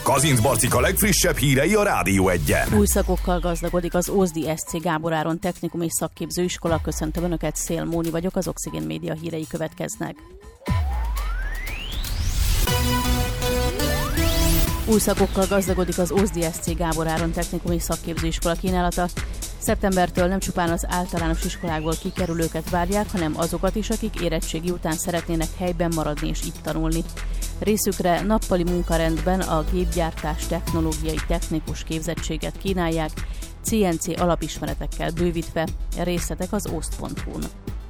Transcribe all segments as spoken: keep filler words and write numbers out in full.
Kazinc Barcika legfrissebb hírei a Rádió Egyen. Új szakokkal gazdagodik az Ózdi es cé Gábor Áron Technikum és Szakképzőiskola. Köszöntöm Önöket, Szél Móni vagyok, az Oxigén Média hírei következnek. Új szakokkal gazdagodik az Ózdi es cé Gábor Áron Technikum és Szakképzőiskola kínálata. Szeptembertől nem csupán az általános iskolákból kikerülőket várják, hanem azokat is, akik érettségi után szeretnének helyben maradni és itt tanulni. Részükre nappali munkarendben a gépgyártás technológiai technikus képzettséget kínálják, cé en cé alapismeretekkel bővítve. Részletek az oszt pont hu-n.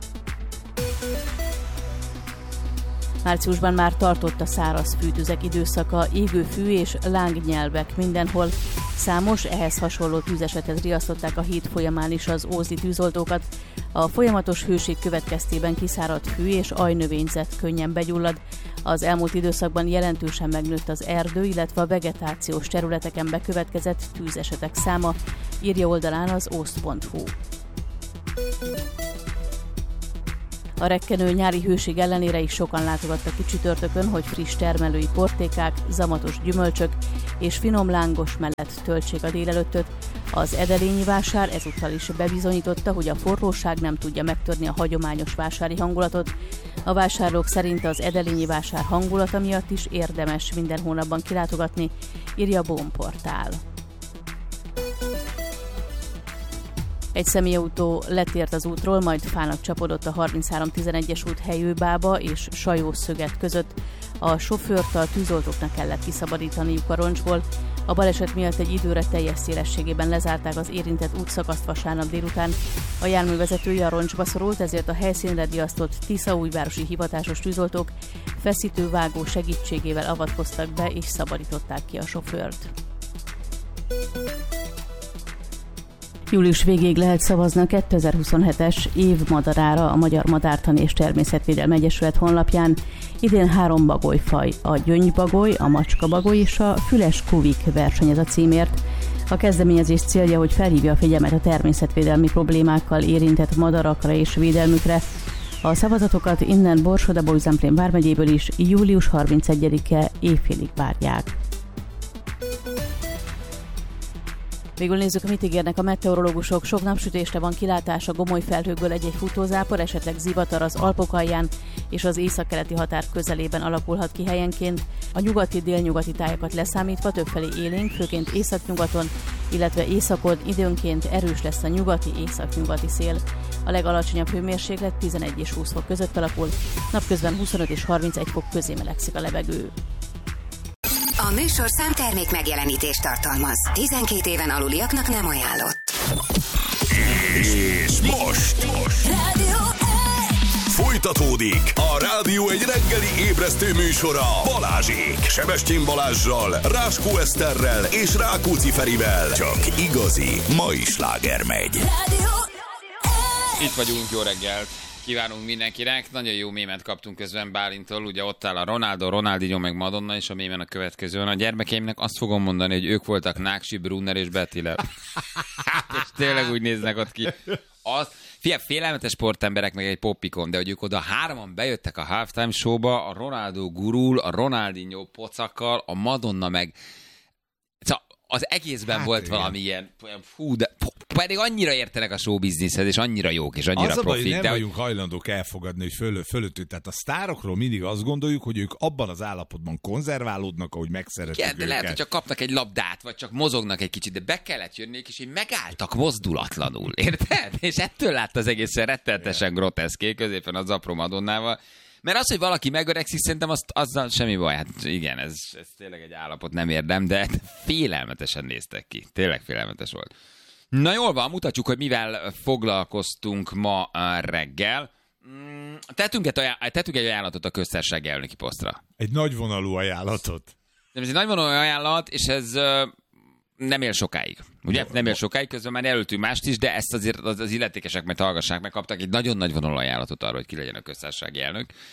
Márciusban már tartott a száraz fűtüzek időszaka, égő fű és lángnyelvek mindenhol. Számos ehhez hasonló tűzesethez riasztották a hét folyamán is az ózdi tűzoltókat. A folyamatos hőség következtében kiszáradt fű és ajnövényzet könnyen begyullad. Az elmúlt időszakban jelentősen megnőtt az erdő, illetve a vegetációs területeken bekövetkezett tűzesetek száma, írja oldalán az oszt pont hu. A rekkenő nyári hőség ellenére is sokan látogattak ki csütörtökön, hogy friss termelői portékák, zamatos gyümölcsök és finom lángos mellett töltsék a délelőttöt. Az edelényi vásár ezúttal is bebizonyította, hogy a forróság nem tudja megtörni a hagyományos vásári hangulatot. A vásárlók szerint az edelényi vásár hangulata miatt is érdemes minden hónapban kilátogatni, írja a Bón portál. Egy személyautó letért az útról, majd fának csapodott a harminchárom tizenegyes út Helyőbába és Sajó-Szöget között. A sofőrt a tűzoltóknak kellett kiszabadítaniuk a roncsból. A baleset miatt egy időre teljes szélességében lezárták az érintett útszakaszt vasárnap délután. A járművezetője a roncsba szorult, ezért a helyszínre riasztott tiszaújvárosi hivatásos tűzoltók feszítővágó segítségével avatkoztak be és szabadították ki a sofőrt. Július végéig lehet szavazni a kétezer-huszonhetes év madarára a Magyar Madártani és Természetvédelmi Egyesület honlapján. Idén három bagolyfaj, a gyöngybagoly, a macskabagoly és a füles kuvik versenyez a címért. A kezdeményezés célja, hogy felhívja a figyelmet a természetvédelmi problémákkal érintett madarakra és védelmükre. A szavazatokat innen Borsod-Abaúj-Zemplén vármegyéből is július harmincegyedike éjfélig várják. Végül nézzük, mit ígérnek a meteorológusok. Sok napsütésre van kilátás, a gomoly felhőkből egy-egy futózápor, esetleg zivatar az Alpok alján és az északkeleti határ közelében alakulhat ki helyenként. A nyugati-délnyugati tájakat leszámítva többfelé élénk, főként északnyugaton, illetve északon időnként erős lesz a nyugati-északnyugati szél. A legalacsonyabb hőmérséklet tizenegy és húsz fok között alakul, napközben huszonöt és harmincegy fok közé melegszik a levegő. A műsorszám termék megjelenítést tartalmaz. tizenkét éven aluliaknak nem ajánlott. És most, most. Rádió Folytatódik a Rádió egy reggeli ébresztő műsora Balázsék. Sebestyén Balázssal, Ráskó Eszterrel és Rákóczi Ferivel. Csak igazi mai sláger megy. Rádió Itt vagyunk, jó reggelt kívánunk mindenkinek. Nagyon jó mémet kaptunk közben Bálintól. Ugye ott áll a Ronaldo, Ronaldinho meg Madonna, és a mémen a következőn. A gyermekeimnek azt fogom mondani, hogy ők voltak Náksi, Brunner és Betty Lep. És tényleg úgy néznek ott ki. Az, fia, félelmetes sportemberek meg egy poppikon, de hogy ők oda hároman bejöttek a halftime showba, a Ronaldo gurul, a Ronaldinho pocakkal, a Madonna meg... Szóval az egészben hát volt igen. valami ilyen, fú, de pedig annyira értenek a showbizniszhez, és annyira jók, és annyira az a profik. baj, nem de vagyunk hogy... hajlandók elfogadni, hogy föl, fölöttük. Tehát a sztárokról mindig azt gondoljuk, hogy ők abban az állapotban konzerválódnak, ahogy megszeretik igen, őket. de lehet, hogy csak kapnak egy labdát, vagy csak mozognak egy kicsit, de be kellett jönniük, és így megálltak mozdulatlanul, érted? És ettől látta az egészen rettenetesen groteszké, középen az apró Madonnával. Mert az, hogy valaki megöregszik, szerintem azt, azzal semmi baj. Hát igen, ez, ez tényleg egy állapot, nem érdem, de félelmetesen néztek ki. Tényleg félelmetes volt. Na jól van, mutatjuk, hogy mivel foglalkoztunk ma reggel. Tettünk egy, ajánl- tettünk egy ajánlatot a köztársasági elnöki posztra. Egy nagyvonalú ajánlatot. Nem, ez egy nagyvonalú ajánlat, és ez nem él sokáig. Ugye? Nem él sokáig, közben már jelöltünk mást is, de ezt azért az, az illetékesek majd hallgassák meg, kaptak egy nagyon nagyvonalú ajánlatot arra, hogy ki legyen a köztársasági elnök.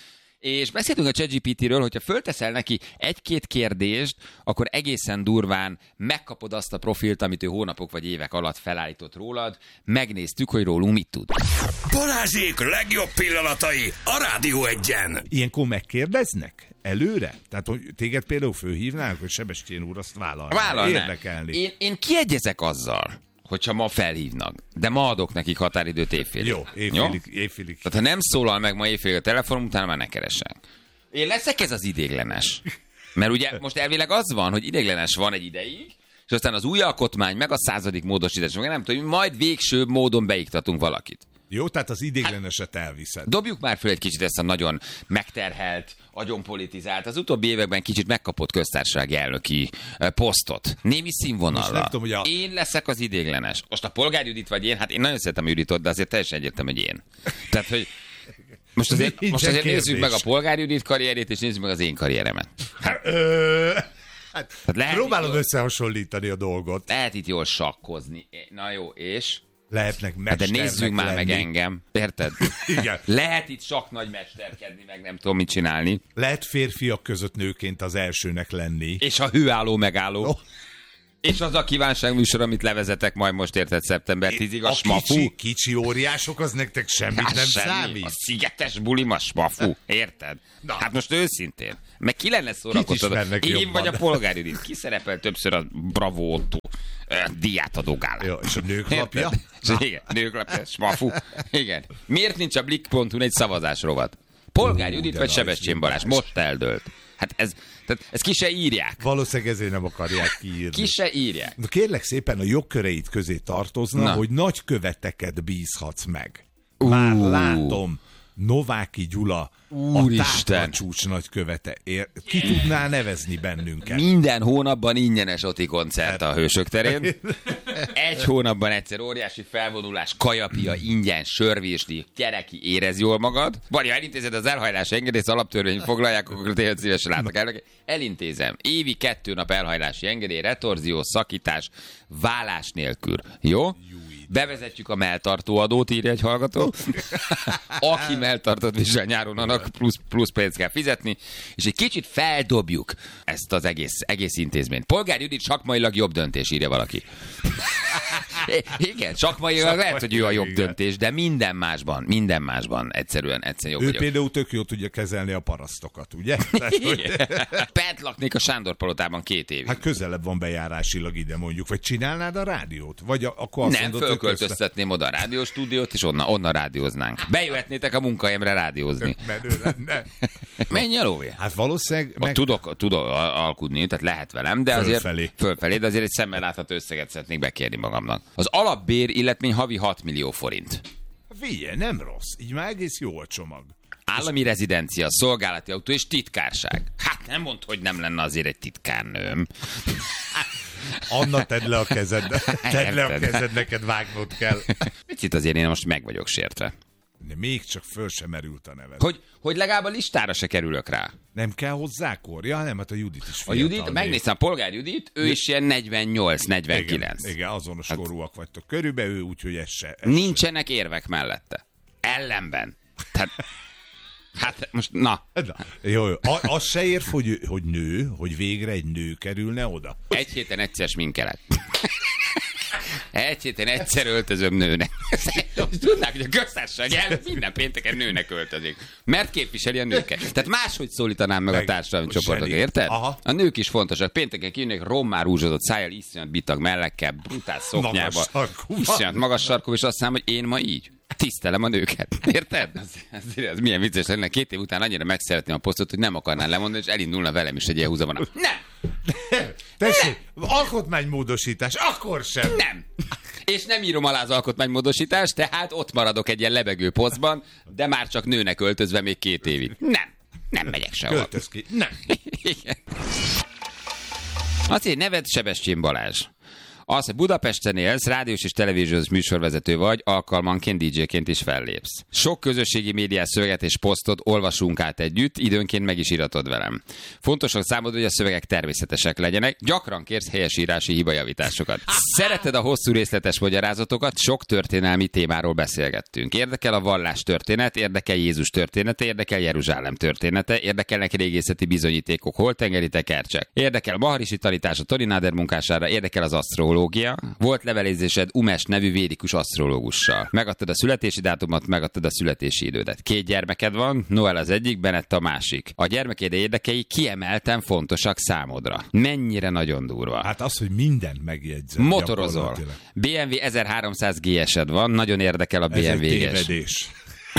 És beszéltünk a ChatGPT-ről, hogyha fölteszel neki egy-két kérdést, akkor egészen durván megkapod azt a profilt, amit ő hónapok vagy évek alatt felállított rólad. Megnéztük, hogy rólunk mit tud. Balázsék legjobb pillanatai a Rádió Egyen. Ilyenkor megkérdeznek előre? Tehát, hogy téged például fölhívnák, hogy Sebestyén úr azt vállalná. Vállalná. Érdekelni. Én, én kiegyezek azzal, hogyha ma felhívnak, de ma adok nekik határidőt évfélig. Jó, évfélig. évfélig. Tehát ha nem szólal meg ma évfélig a telefonom, utána már ne keresek. Én leszek ez az idéglenes. Mert ugye most elvileg az van, hogy idéglenes van egy ideig, és aztán az új alkotmány, meg a századik módosítás, meg nem tudom, majd végső módon beiktatunk valakit. Jó, tehát az idégleneset elviszed. Dobjuk már föl egy kicsit ezt a nagyon megterhelt, agyonpolitizált, az utóbbi években kicsit megkapott köztársasági elnöki posztot. Némi színvonallal. Tudom, a... Én leszek az idéglenes. Most a Polgár Judit vagy én, hát én nagyon szeretem a Juditot, de azért teljesen egyértelmű, hogy én. Tehát, hogy most azért, most azért nézzük meg a Polgár Judit karrierét, és nézzük meg az én karrieremet. Hát, hát lehet próbálom jól... összehasonlítani a dolgot. Lehet itt jól sakkozni. Na jó, és... Lehetnek mesternek De nézzük már lenni. meg engem, érted? Igen. Lehet itt sok nagy mesterkedni, meg nem tudom mit csinálni. Lehet férfiak között nőként az elsőnek lenni. És a hőálló megálló. Oh. És az a kívánságműsor, amit levezetek majd most, érted, szeptember tízig, a, a smafú. Kicsi, kicsi óriások, az nektek semmit hát nem semmi. számít. A szigetes bulim a smafú, érted? Na. Hát most őszintén. Meg ki lenne szórakoztató? Én jobban. vagy a Polgár Judit. Ki szerepel többször a Bravo Otto díjátadó gálán? Jó, és a nőklapja? Igen, nőklapja, smafú. Igen. Miért nincs a Blick pont hu egy szavazás rovat? Polgár Judit vagy Sebestyén Balázs? Most eldőlt. Hát ez, tehát ez ki se írják. Valószínűleg ezért nem akarják kiírni. Ki se írják. De kérlek szépen, a jogköreid közé tartozna, Na. hogy nagyköveteket bízhatsz meg. Már Uh. látom, Nováky Gyula, Úristen. a táplacsúcs nagykövete. Ér, ki tudná nevezni bennünket? Minden hónapban ingyenes Oti koncert a Hősök terén. Egy hónapban egyszer óriási felvonulás, kajapia, ingyen, sörvésdi, gyereki, érez jól magad. Vagy ha elintézed az elhajlás engedélyt, alaptörvény foglalják, akkor tényleg szívesen látok el. Elintézem. Évi kettő nap elhajlási engedély, retorzió, szakítás, vállás nélkül. Jó? Bevezetjük a melltartóadót, írja egy hallgató. Aki melltartót visel nyáron, annak plusz, plusz pénzt kell fizetni, és egy kicsit feldobjuk ezt az egész, egész intézményt. Polgár Judit sakmailag jobb döntés, írja valaki. Igen, sakmailag lehet, hogy ő a jobb döntés, de minden másban, minden másban egyszerűen, egyszerűen jobb Ő vagyok. például tök jól tudja kezelni a parasztokat, ugye? Bent laknék a Sándor palotában két évig. Hát közelebb van bejárásilag ide mondjuk, vagy csinálnád a rádiót? Vagy a, akkor azt Nem, mondod, hogy fölköltöztetném oda a rádióstúdiót, és onnan, onnan rádióznánk. Bejöhetnétek a munkahelyemre rádiózni. Menő lenne. Menj a lóvé. Hát valószínűleg... Meg... Tudok, tudok alkudni, tehát lehet velem, de Fölfelé. azért fölfelé, de azért egy szemmel látható összeget szeretnék bekérni magamnak. Az alapbér illetmény havi hat millió forint. Figyelj, nem rossz. Így már egész jó a csomag. Állami rezidencia, szolgálati autó és titkárság. Hát nem mondd, hogy nem lenne azért egy titkárnőm. Anna, tedd le a kezed. Tedd le a kezed, neked vágnod kell. Picit azért én most meg vagyok sértve. De még csak föl sem merült a neved. Hogy, hogy legalább a listára se kerülök rá. Nem kell hozzá kor? Ja, nem, hát a Judit is A fiatal. Judit, megnéztem a Polgár Judit, ő is ilyen negyvennyolc negyvenkilenc. Igen, igen, azonos hát... korúak vagytok körülbelül, ő, úgyhogy ez se. Ez Nincsenek érvek mellette. Ellenben. Tehát, hát most, na. na jó, jó. A, az se érv, hogy, hogy nő, hogy végre egy nő kerülne oda. Egy héten egyszer sminkelek. Egy héten egyszer öltözöm nőnek. Tudnák, hogy a köztársaság el minden pénteken nőnek öltözik. Mert képviseli a nőket. Tehát máshogy szólítanám meg, meg a társadalmi csoportok, érted? Aha. A nők is fontosak. Pénteken kijönnek rommá rúzsozott szájjal, iszonyat bitag mellekkel, brutál szoknyába. Iszonyat magas sarkú, és azt mondom, hogy én ma így. Tisztelem a nőket. Érted? Ez, ez, ez milyen vicces lenne. Két év után annyira megszeretném a posztot, hogy nem akarnál lemondani, és elindulna velem is egy ilyen húzavonal. Nem! Tessék, alkotmánymódosítás, akkor sem. Nem. És nem írom alá az alkotmánymódosítást, tehát ott maradok egy ilyen lebegő posztban, de már csak nőnek öltözve még két évig. Nem. Nem megyek sehova. Költöz ki. Nem. Igen. Azért neved Sebestyén Balázs. Az, hogy Budapesten élsz, rádiós és televíziós műsorvezető vagy, alkalmanként dé dzséként is fellépsz. Sok közösségi médiás szöveget és posztot olvasunk át együtt, időnként meg is iratod velem. Fontos a számodra, hogy a szövegek természetesek legyenek, gyakran kérsz helyesírási hibajavításokat. Szereted a hosszú részletes magyarázatokat, sok történelmi témáról beszélgettünk. Érdekel a vallás történet, érdekel Jézus története, érdekel Jeruzsálem története, érdekelnek régészeti bizonyítékok, holtengeri tekercsek. Érdekel Maharishi tanítás a Tony Nader munkására, érdekel az asztrológia. Volt levelezésed Umes nevű védikus asztrológussal. Megadtad a születési dátumot, megadtad a születési idődet. Két gyermeked van, Noel az egyik, Bennett a másik. A gyermekéd érdekei kiemelten fontosak számodra. Mennyire nagyon durva. Hát az, hogy mindent megjegyzem. Motorozol. bé em vé ezerháromszáz gé es-ed van, nagyon érdekel a bé em vé gé es. Ez egy tévedés.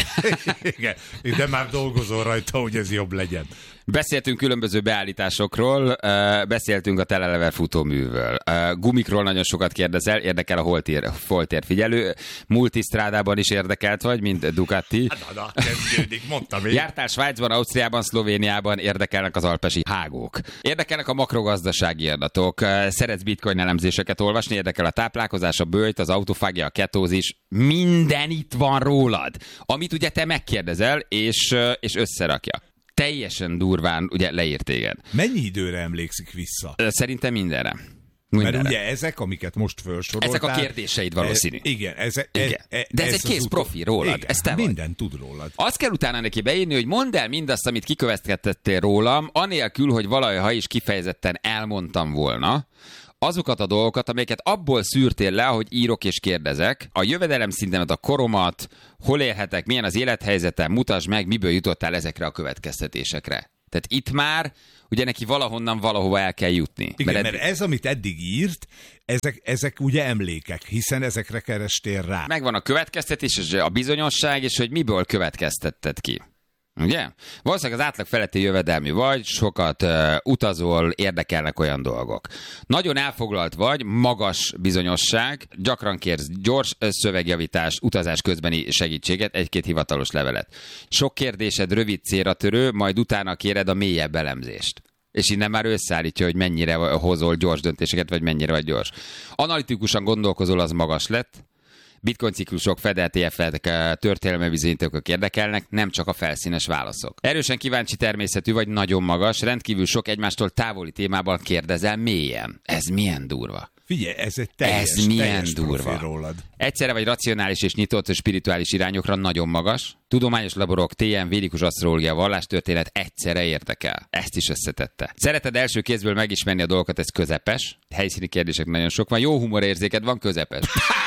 Igen, de már dolgozol rajta, hogy ez jobb legyen. Beszéltünk különböző beállításokról, beszéltünk a telelever futóművől. Gumikról nagyon sokat kérdezel, érdekel a holtér, holtér figyelő. Multistrádában is érdekelt vagy, mint Ducati. Na, na, kezdődik, mondtam én. Jártál Svájcban, Ausztriában, Szlovéniában, érdekelnek az alpesi hágók. Érdekelnek a makrogazdasági adatok. Szeretsz bitcoin elemzéseket olvasni, érdekel a táplálkozás, a böjt, az autofágia, a ketózis. Minden itt van rólad, amit ugye te megkérdezel, és, és összerakja. Teljesen durván, ugye leírt téged. Mennyi időre emlékszik vissza? Szerintem mindenre. Mindenre. Mert ugye ezek, amiket most felsoroltál... Ezek a kérdéseid valószínű. E, igen, ez, e, igen. E, de ez, ez egy kész profi rólad. Igen, ez te minden vagy. tud rólad. Azt kell utána neki beírni, hogy mondd el mindazt, amit kikövetkeztettél rólam, anélkül, hogy valaha is kifejezetten elmondtam volna, azokat a dolgokat, amelyeket abból szűrtél le, ahogy írok és kérdezek, a jövedelem szintemet, a koromat, hol élhetek, milyen az élethelyzetem, mutasd meg, miből jutottál ezekre a következtetésekre. Tehát itt már ugye neki valahonnan valahova el kell jutni. Igen, mert, mert edd... ez, amit eddig írt, ezek, ezek ugye emlékek, hiszen ezekre kerestél rá. Megvan a következtetés, és a bizonyosság, és hogy miből következtetted ki. Ugye? Valószínűleg az átlag feletti jövedelmű vagy, sokat uh, utazol, érdekelnek olyan dolgok. Nagyon elfoglalt vagy, magas bizonyosság, gyakran kérsz gyors szövegjavítást, utazás közbeni segítséget, egy-két hivatalos levelet. Sok kérdésed rövid célra törő, majd utána kéred a mélyebb elemzést. És innen már összeállítja, hogy mennyire hozol gyors döntéseket, vagy mennyire vagy gyors. Analitikusan gondolkozol, az magas lett. Bitcoin ciklusok, Fed té ef-ek, történelmi bizonyítékok érdekelnek, nem csak a felszínes válaszok. Erősen kíváncsi természetű vagy, nagyon magas, rendkívül sok egymástól távoli témában kérdezel mélyen. Ez milyen durva. Figyelj, ez egy teljes, ez milyen teljes durva. Rólad. Egyszerre vagy racionális és nyitott spirituális irányokra, nagyon magas. Tudományos laborok, té em, védikus asztrológia, vallástörténet egyszerre érdekel. Ezt is összetette. Szereted első kézből megismerni a dolgokat, ez közepes. Helyszíni kérdések nagyon sok van. Jó humorérzéked van, közepes.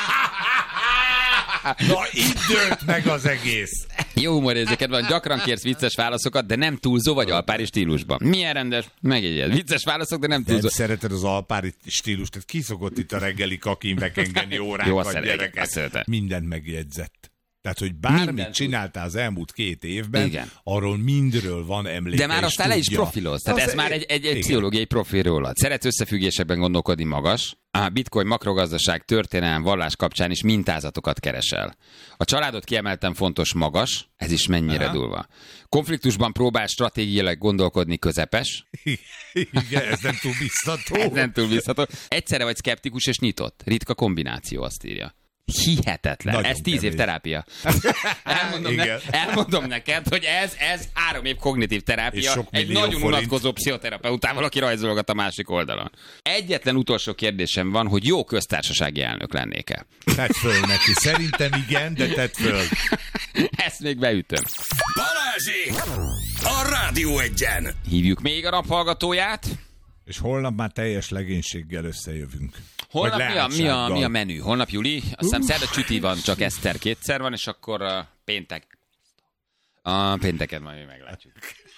Na, itt dőlt meg az egész. Jó humorérzéked van, gyakran kérsz vicces válaszokat, de nem túlzó vagy alpári stílusban. Milyen rendes? Megjegyed. Vicces válaszok, de nem túlzó. Nem szereted az alpári stílust, tehát ki szokott itt a reggeli kakin vekengeni órákat, gyereket. Mindent megjegyzett. Tehát, hogy bármit Minden csináltál az elmúlt két évben, igen, arról mindről van emléke. De már aztán le is profiloz. Tehát az ez e... már egy, egy, egy pszichológiai profil rólad. Szeretsz összefüggésekben gondolkodni, magas. A bitcoin, makrogazdaság, történelem, vallás kapcsán is mintázatokat keresel. A családot kiemelten fontos, magas. Ez is mennyire Aha. durva. Konfliktusban próbál stratégiailag gondolkodni, közepes. Igen, ez nem túl biztató. Ez nem túl biztató. Egyszerre vagy szkeptikus és nyitott. Ritka kombináció, azt írja. Hihetetlen. Nagyon ez tíz kemény. Év terápia. elmondom, ne, elmondom neked, hogy ez, ez három év kognitív terápia egy nagyon unatkozó pszichoterapeutával, aki rajzolgat a másik oldalon. Egyetlen utolsó kérdésem van, hogy jó köztársasági elnök lennék-e? Tedd föl neki. Szerintem igen, de tedd föl. Ezt még beütöm. Balázsék! A Rádió Egyen! Hívjuk még a naphallgatóját. És holnap már teljes legénységgel összejövünk. Holnap mi a, mi, a, mi a menü? Holnap Juli? Azt hiszem szerda csüti van, csak Eszter kétszer van, és akkor uh, péntek. A pénteket majd meglátjuk.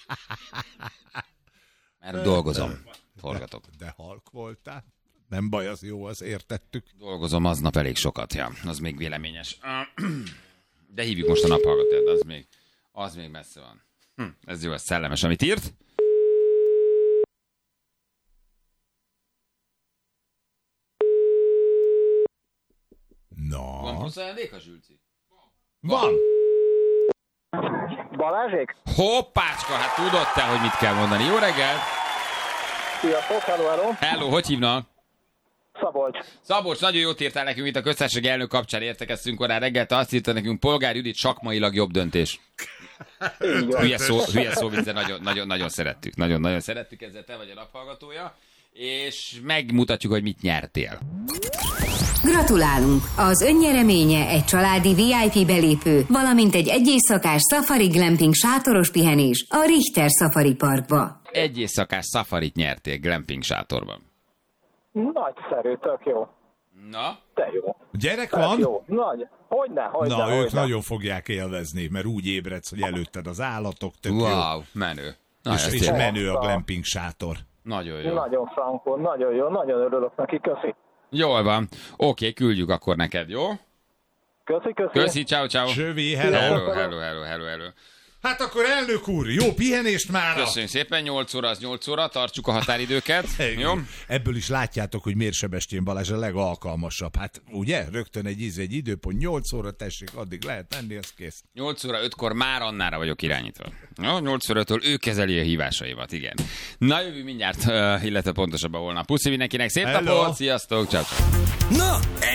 Mert dolgozom. Forgatok. De, de halk voltál? Nem baj, az jó, az értettük. Dolgozom aznap elég sokat, ja. Az még véleményes. De hívjuk most a naphallgatót, az még, az még messze van. Hm, ez jó, ez szellemes, amit írt. No. Van plusz ajándék a Zsülci? Van. Balázsék? Hoppácska, hát tudod te, hogy mit kell mondani. Jó reggelt! Sziasztok, hello, hello. Hello, hogy hívnak? Szabolcs. Szabolcs, nagyon jót írtál nekünk itt a köztársasági elnök kapcsán, értekeztünk korán reggel, te azt írta nekünk, Polgár Judit sakmailag jobb döntés. Hülye szó, hülye szó, de nagyon, nagyon, nagyon szerettük. Nagyon, nagyon szerettük, ezzel te vagy a naphallgatója. És megmutatjuk, hogy mit nyertél. Gratulálunk! Az önnyereménye egy családi vé i pé belépő, valamint egy egyészakás Safari Glamping sátoros pihenés a Richter Safari Parkba. Egy éjszakás safarit nyertél glamping sátorban. Nagyszerű, tök jó. Na? Te jó. Gyerek tök van? Jó. Nagy. Hogyne, hogyne, Na, hogyne. ők nagyon fogják élvezni, mert úgy ébredsz, hogy előtted az állatok, tök wow, jó. menő. Na, és és menő a glamping sátor. Nagyon jó. Nagyon frankon, nagyon jó, nagyon örülök neki, köszi. Jól van. Oké, küldjük akkor neked, jó? Köszi, köszi. Köszi, ciao, ciao. Csövi, hello. Hello, hello, hello, hello, hello. Hát akkor elnök úr, jó pihenést már! Köszönjük szépen, nyolc óra az nyolc óra, tartsuk a határidőket. Jó? Ebből is látjátok, hogy miért Sebestyén Balázs a legalkalmasabb. Hát ugye, rögtön egy íz, egy időpont, nyolc óra, tessék, addig lehet menni, ez kész. nyolc óra ötkor már Annára vagyok irányítva. Jó, nyolc óra öttől ő kezeli a hívásaimat, igen. Na, jövő mindjárt, illetve pontosabban holnap. Puszi mindenkinek, szép Hello. napot, sziasztok, ciao. Na,